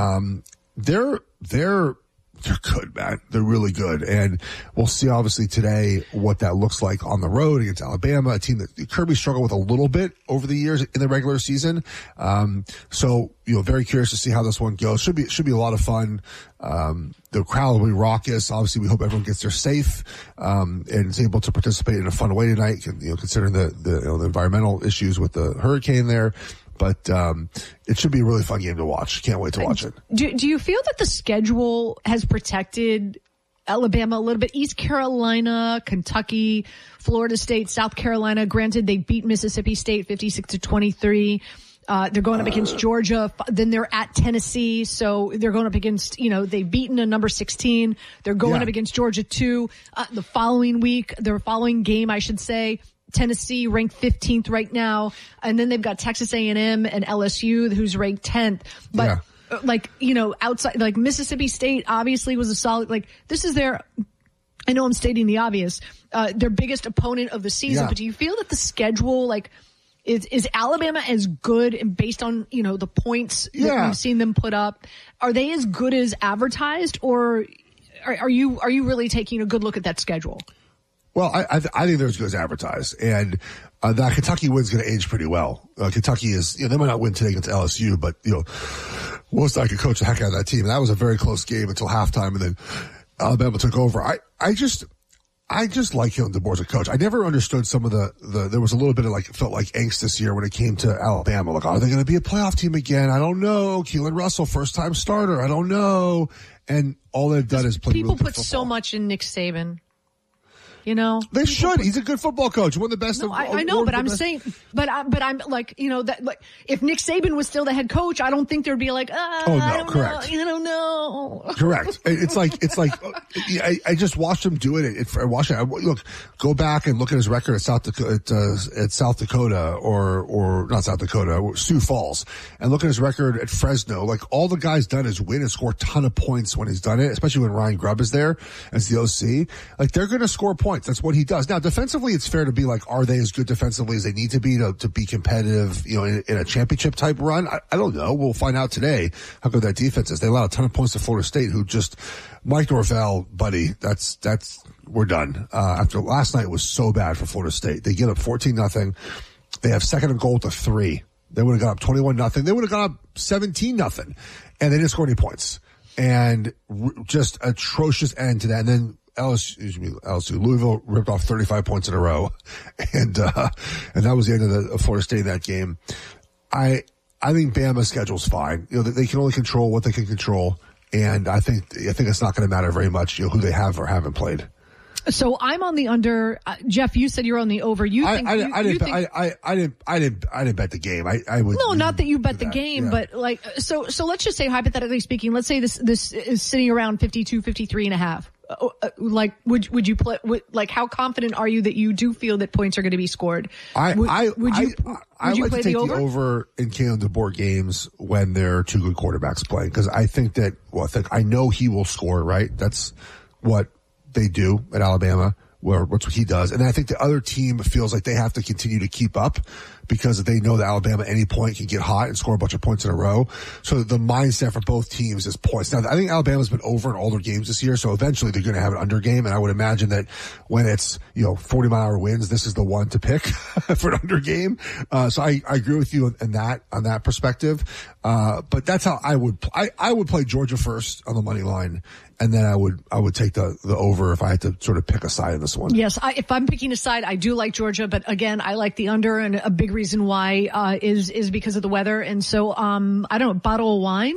They're good, man. They're really good. And we'll see obviously today what that looks like on the road against Alabama, a team that Kirby struggled with a little bit over the years in the regular season. So, very curious to see how this one goes. Should be a lot of fun. The crowd will be raucous. Obviously, we hope everyone gets there safe, and is able to participate in a fun way tonight, considering the environmental issues with the hurricane there. But it should be a really fun game to watch. Can't wait to watch it. Do you feel that the schedule has protected Alabama a little bit? East Carolina, Kentucky, Florida State, South Carolina. Granted, they beat Mississippi State 56-23. They're going up against Georgia. Then they're at Tennessee. So they're going up against, they've beaten a number 16. They're going up against Georgia too. The following game, I should say. Tennessee ranked 15th right now, and then they've got Texas A&M and LSU who's ranked 10th. But outside, like Mississippi State obviously was a solid, this is I know I'm stating the obvious, their biggest opponent of the season, but do you feel that the schedule, is Alabama as good, and based on, the points that we've seen them put up, are they as good as advertised, or are you really taking a good look at that schedule? Well, I think they're as good as advertised, and that Kentucky win's going to age pretty well. Kentucky is, they might not win today against LSU, but Wilson could coach the heck out of that team. And that was a very close game until halftime, and then Alabama took over. I just like Kalen DeBoer as a coach. I never understood some of there was a little bit of felt like angst this year when it came to Alabama. Are they going to be a playoff team again? I don't know. Keelan Russell, first time starter. I don't know. And all they've done is play. People really put so much in Nick Saban. They should. He's a good football coach. One of the best. No, I know, but I'm saying, but I'm if Nick Saban was still the head coach, I don't think there'd be correct. I don't know. Correct. It's like I just watched him do it. Look, go back and look at his record at South Dakota or not South Dakota, Sioux Falls, and look at his record at Fresno. All the guy's done is win and score a ton of points when he's done it, especially when Ryan Grubb is there as the OC. They're going to score points. That's what he does. Now, defensively, it's fair to be are they as good defensively as they need to be competitive, in a championship type run? I don't know. We'll find out today how good that defense is. They allowed a ton of points to Florida State, who just, Mike Norvell, buddy, we're done. After last night was so bad for Florida State. They get up 14-0. They have second and goal to 3. They would have got up 21-0. They would have got up 17-0. And they didn't score any points. And just atrocious end to that. And then LSU, Louisville ripped off 35 points in a row, and that was the end of Florida State in that game. I think Bama's schedule's fine. They can only control what they can control, and I think it's not going to matter very much, who they have or haven't played. So I'm on the under. Jeff, you said you're on the over. I didn't bet the game. I would. No, not that you bet the game, but so let's just say, hypothetically speaking, let's say this is sitting around 52, 53.5. like, would you play? Like, how confident are you that you do feel that points are going to be scored? I like to play take the the over in Kalen DeBoer games when there are two good quarterbacks playing, because I think that, I know he will score, right? That's what they do at Alabama, what's what he does. And I think the other team feels like they have to continue to keep up because they know that Alabama at any point can get hot and score a bunch of points in a row. So the mindset for both teams is points. Now, I think Alabama's been over in all their games this year, so eventually they're going to have an under game. And I would imagine that when it's, 40-mile-an-hour winds, this is the one to pick for an under game. So I agree with you on that perspective. But that's how I would play Georgia first on the money line. And then I would take the over if I had to sort of pick a side in this one. Yes, if I'm picking a side, I do like Georgia, but again, I like the under, and a big reason why is because of the weather. And so, I don't know, bottle of wine.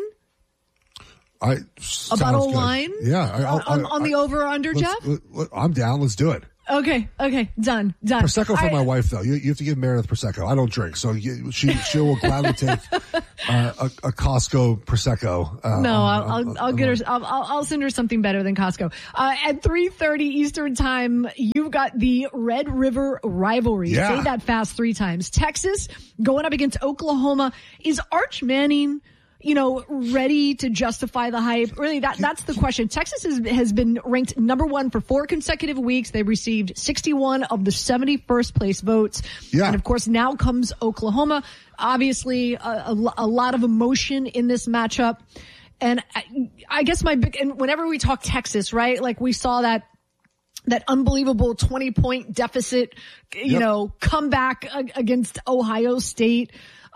A bottle of wine. Yeah, on the over or under, Jeff. I'm down. Let's do it. Okay, done. Prosecco for my wife, though. You have to give Meredith Prosecco. I don't drink, so she will gladly take a Costco Prosecco. I'll get her. I'll send her something better than Costco. At 3:30 Eastern Time, you've got the Red River rivalry. Yeah. Say that fast 3 times. Texas going up against Oklahoma. Is Arch Manning ready to justify the hype? Really, that's the question. Texas has been ranked number 1 for 4 consecutive weeks. They received 61 of the 71st place votes. Yeah. And of course, now comes Oklahoma. Obviously, a lot of emotion in this matchup. And I guess and whenever we talk Texas, right? Like we saw that unbelievable 20-point deficit, comeback against Ohio State.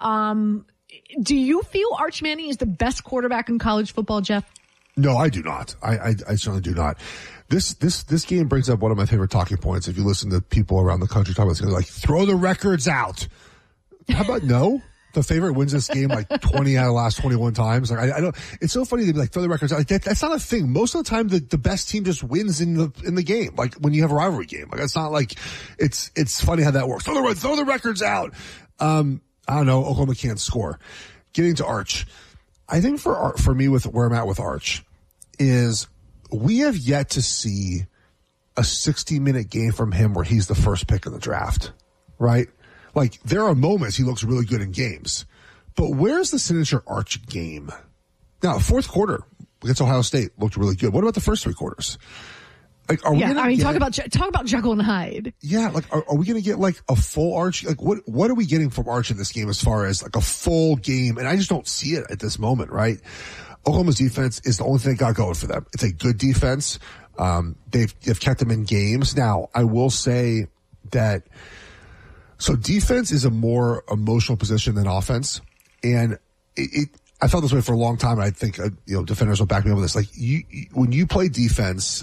Do you feel Arch Manning is the best quarterback in college football, Jeff? No, I do not. I certainly do not. This game brings up one of my favorite talking points. If you listen to people around the country talk about this, like, throw the records out. How about no? The favorite wins this game like 20 out of the last 21 times. Like I don't. It's so funny to be like, throw the records out. Like that's not a thing. Most of the time, the best team just wins in the game. Like when you have a rivalry game. Like it's not like it's funny how that works. Throw the records out. I don't know. Oklahoma can't score. Getting to Arch, I think for me with where I'm at with Arch is we have yet to see a 60-minute game from him where he's the first pick in the draft, right? Like there are moments he looks really good in games, but where's the signature Arch game? Now, fourth quarter against Ohio State looked really good. What about the first 3 quarters? Like, talk about Jekyll and Hyde. Yeah, like, are we going to get like a full Arch? Like, what are we getting from Arch in this game as far as like a full game? And I just don't see it at this moment, right? Oklahoma's defense is the only thing they got going for them. It's a good defense. They've kept them in games. Now, I will say that, so defense is a more emotional position than offense. And I felt this way for a long time. And I think, defenders will back me up with this. Like when you play defense,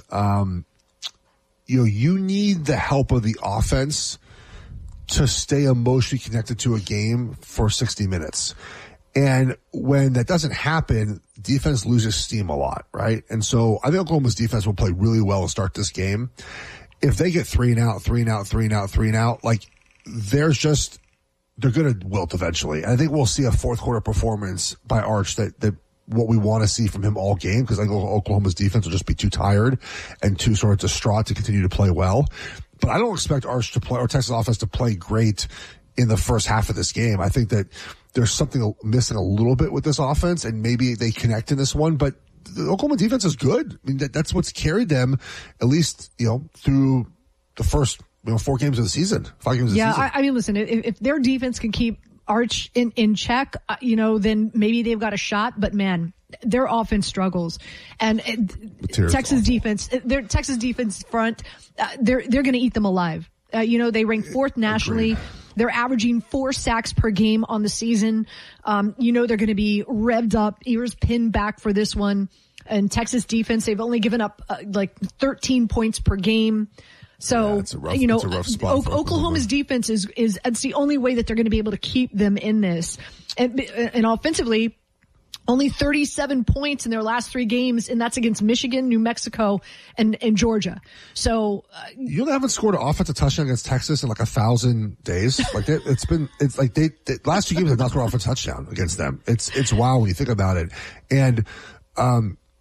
you need the help of the offense to stay emotionally connected to a game for 60 minutes. And when that doesn't happen, defense loses steam a lot, right? And so I think Oklahoma's defense will play really well to start this game. If they get 3 and out, like they're going to wilt eventually. And I think we'll see a fourth quarter performance by Arch that what we want to see from him all game, because I think Oklahoma's defense will just be too tired and too sort of distraught to continue to play well. But I don't expect Arch to play, or Texas offense to play great in the first half of this game. I think that there's something missing a little bit with this offense, and maybe they connect in this one, but the Oklahoma defense is good. I mean, that's what's carried them, at least, through the first 4 games of the season, 5 games of the season. Yeah, I mean, listen, if their defense can keep Arch in check, then maybe they've got a shot. But man, their offense struggles, and Texas defense front, they're going to eat them alive. They rank 4th nationally. Agreed. They're averaging 4 sacks per game on the season. They're going to be revved up, ears pinned back for this one. And Texas defense, they've only given up 13 points per game. So, it's a rough spot Oklahoma's defense is it's the only way that they're going to be able to keep them in this. And offensively, only 37 points in their last 3 games, and that's against Michigan, New Mexico, and Georgia. So you haven't scored an offensive touchdown against Texas in like 1,000 days. Like it's like they last 2 games have not scored an offensive touchdown against them. It's wild when you think about it. And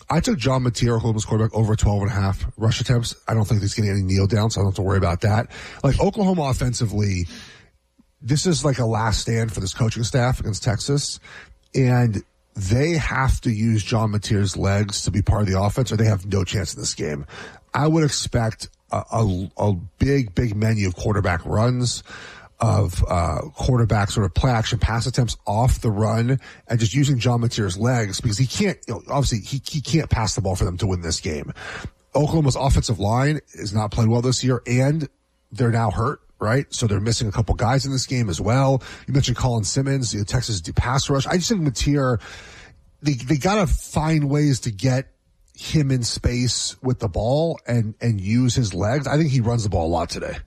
I took John Mateer, Oklahoma's quarterback, over 12.5 rush attempts. I don't think he's getting any kneel down, so I don't have to worry about that. Like, Oklahoma offensively, this is like a last stand for this coaching staff against Texas, and they have to use John Mateer's legs to be part of the offense, or they have no chance in this game. I would expect a big menu of quarterback runs, of quarterback sort of play action pass attempts off the run, and just using John Mateer's legs, because he can't, obviously he can't pass the ball for them to win this game. Oklahoma's offensive line is not playing well this year, and they're now hurt, right? So they're missing a couple guys in this game as well. You mentioned Colin Simmons, the Texas pass rush. I just think Mateer, they gotta find ways to get him in space with the ball and use his legs. I think he runs the ball a lot today.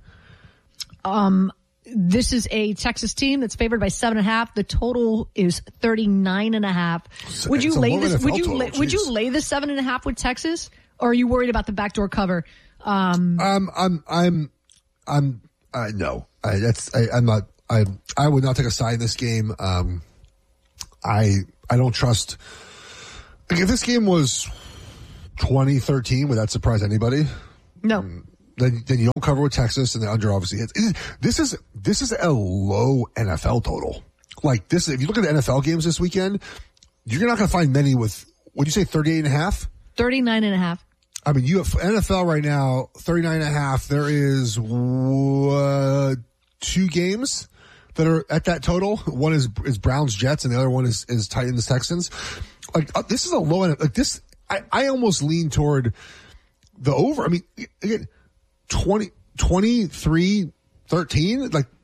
This is a Texas team that's favored by 7.5. The total is 39.5. Would you lay this? Would you lay the 7.5 with Texas, or are you worried about the backdoor cover? No. I would not take a side in this game. I don't trust. Like, if this game was 2013, would that surprise anybody? No. Then you don't cover with Texas, and the under obviously hits. This is a low NFL total. Like, this, if you look at the NFL games this weekend, you're not going to find many with, would you say 38.5? 39.5. I mean, you have NFL right now, 39.5. There is 2 games that are at that total. One is Browns Jets, and the other one is Titans Texans. Like, this is a low end. Like, this, I almost lean toward the over. I mean, again, 23-13, like,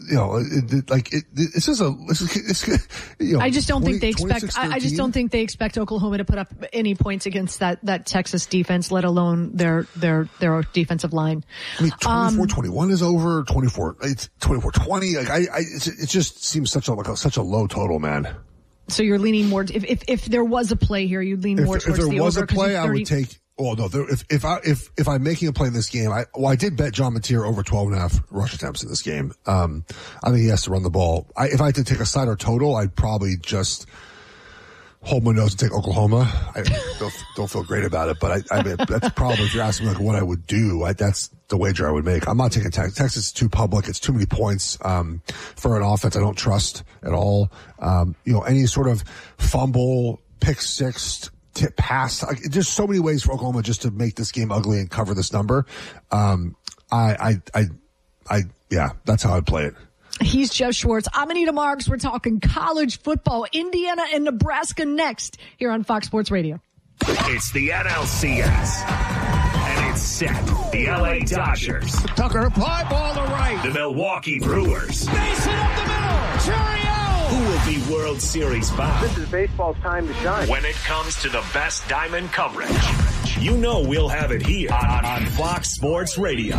this is I just don't think they expect. I just don't think they expect Oklahoma to put up any points against that Texas defense, let alone their defensive line. I mean, 24-21 is over. 24-20. Like, it just seems such a low total, man. So you're leaning more. If there was a play here, you'd lean more towards the over. If there was a play, I would take. Well, no. If I'm making a play in this game, I did bet John Mateer over 12.5 rush attempts in this game. I think he has to run the ball. If I had to take a side or total, I'd probably just hold my nose and take Oklahoma. I don't feel great about it, but I mean, that's probably, if you're asking me like what I would do, that's the wager I would make. I'm not taking Texas. Texas is too public. It's too many points for an offense I don't trust at all. Any sort of fumble, pick six, tip pass. There's so many ways for Oklahoma just to make this game ugly and cover this number. Yeah, that's how I'd play it. He's Jeff Schwartz. I'm Anita Marks. We're talking college football. Indiana and Nebraska next here on Fox Sports Radio. It's the NLCS. And it's set. The LA Dodgers. Tucker, fly ball to right. The Milwaukee Brewers. Base it up the middle. Cheerio! Who will be World Series bound? This is baseball's time to shine. When it comes to the best diamond coverage, you know we'll have it here on Fox Sports Radio.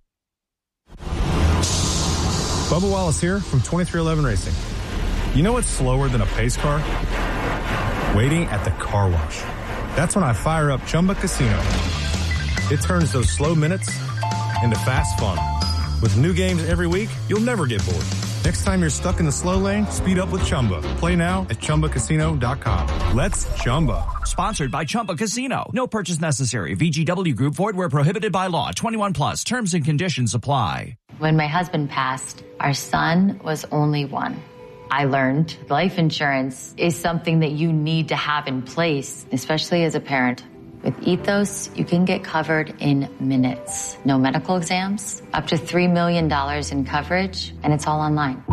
Bubba Wallace here from 2311 Racing. You know what's slower than a pace car? Waiting at the car wash. That's when I fire up Chumba Casino. It turns those slow minutes into fast fun. With new games every week, you'll never get bored. Next time you're stuck in the slow lane, speed up with Chumba. Play now at ChumbaCasino.com. Let's Chumba. Sponsored by Chumba Casino. No purchase necessary. VGW Group. Void where prohibited by law. 21 plus. Terms and conditions apply. When my husband passed, our son was only 1. I learned life insurance is something that you need to have in place, especially as a parent. With Ethos, you can get covered in minutes. No medical exams, up to $3 million in coverage, and it's all online.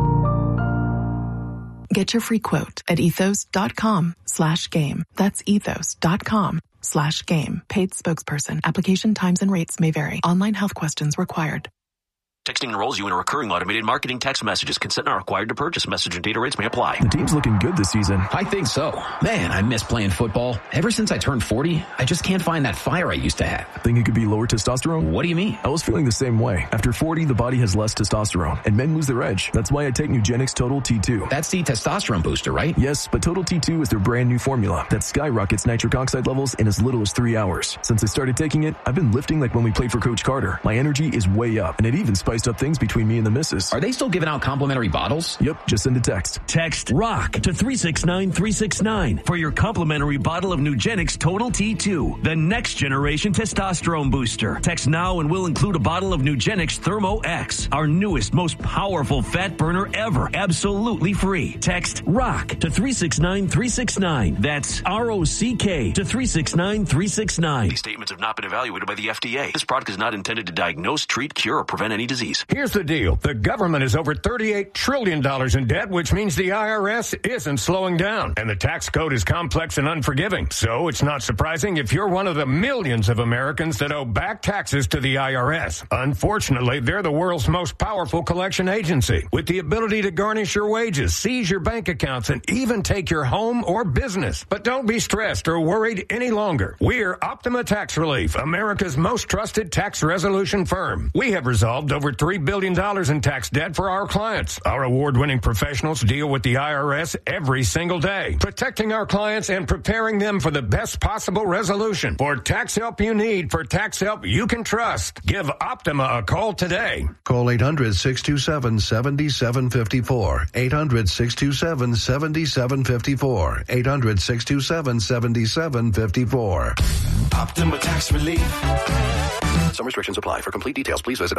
Get your free quote at ethos.com/game. That's ethos.com/game. Paid spokesperson. Application times and rates may vary. Online health questions required. Texting enrolls you in a recurring automated marketing text messages. Consent not required to purchase. Message and data rates may apply. The team's looking good this season. I think so. Man, I miss playing football. Ever since I turned 40, I just can't find that fire I used to have. Think it could be lower testosterone? What do you mean? I was feeling the same way. After 40, the body has less testosterone, and men lose their edge. That's why I take Nugenix Total T2. That's the testosterone booster, right? Yes, but Total T2 is their brand new formula that skyrockets nitric oxide levels in as little as 3 hours. Since I started taking it, I've been lifting like when we played for Coach Carter. My energy is way up, and it even spiced spiced up things between me and the missus. Are they still giving out complimentary bottles? Yep, just send a text. Text ROCK to 369-369 for your complimentary bottle of Nugenix Total T2, the next generation testosterone booster. Text now and we'll include a bottle of Nugenix Thermo X, our newest, most powerful fat burner ever, absolutely free. Text ROCK to 369-369. That's ROCK to 369-369. These statements have not been evaluated by the FDA. This product is not intended to diagnose, treat, cure, or prevent any disease. Here's the deal. The government is over $38 trillion in debt, which means the IRS isn't slowing down. And the tax code is complex and unforgiving. So it's not surprising if you're one of the millions of Americans that owe back taxes to the IRS. Unfortunately, they're the world's most powerful collection agency, with the ability to garnish your wages, seize your bank accounts, and even take your home or business. But don't be stressed or worried any longer. We're Optima Tax Relief, America's most trusted tax resolution firm. We have resolved over $3 billion in tax debt for our clients. Our award-winning professionals deal with the IRS every single day, protecting our clients and preparing them for the best possible resolution. For tax help you need, for tax help you can trust, give Optima a call today. Call 800-627-7754. 800-627-7754. 800-627-7754. Optima Tax Relief. Some restrictions apply. For complete details, please visit